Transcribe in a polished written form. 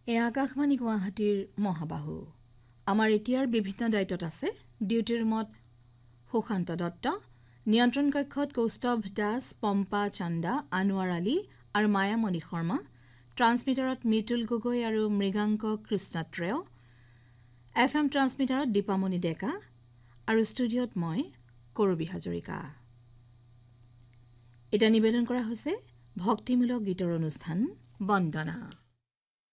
এই আকাশবাণী গুৱাহাটীৰ মহাবাহু আমাৰ এতিয়াৰ বিভিন্ন দায়িত্বত আছে ডিউটি ৰুমত সুশান্ত দত্ত, নিয়ন্ত্ৰণ কক্ষত কৌস্তভ দাস, পম্পা চান্দা, আনোৱাৰ আলী আৰু মায়ামণি শৰ্মা, ট্ৰান্সমিটাৰত মৃতুল গগৈ আৰু মৃগাংক কৃষ্ণাত্ৰেয়, FM ট্ৰান্সমিটাৰত দীপামণি ডেকা আৰু ষ্টুডিঅ'ত মই কৰবী হাজৰিকা। এটা নিবেদন কৰা হৈছে ভক্তিমূলক গীতৰ অনুষ্ঠান বন্দনা।